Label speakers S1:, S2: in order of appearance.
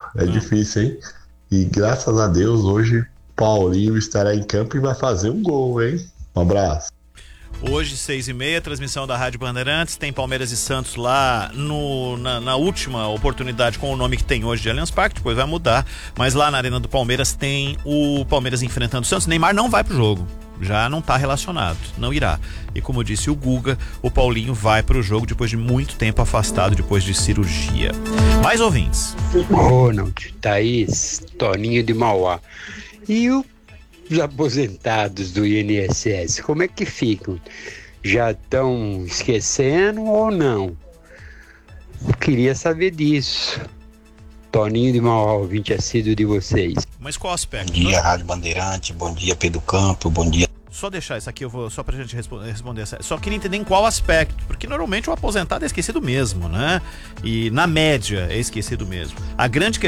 S1: É difícil, hein? E graças a Deus, hoje, Paulinho estará em campo e vai fazer um gol, hein? Um abraço.
S2: Hoje, 6h30, transmissão da Rádio Bandeirantes. Tem Palmeiras e Santos lá na última oportunidade com o nome que tem hoje de Allianz Parque, depois vai mudar. Mas lá na Arena do Palmeiras tem o Palmeiras enfrentando o Santos. Neymar não vai pro jogo, já não tá relacionado, não irá. E como disse o Guga, o Paulinho vai pro jogo depois de muito tempo afastado, depois de cirurgia. Mais ouvintes.
S3: Ronald, Thaís, Toninho de Mauá. E os aposentados do INSS, como é que ficam? Já estão esquecendo ou não? Eu queria saber disso. Toninho de Mauá, ouvinte assíduo de vocês.
S2: Mas qual aspecto?
S4: Bom dia, Rádio Bandeirante, bom dia, Pedro Campo, bom dia.
S2: Só deixar isso aqui, eu vou só pra gente responder essa. Só queria entender em qual aspecto, porque normalmente o aposentado é esquecido mesmo, né? E na média é esquecido mesmo. A grande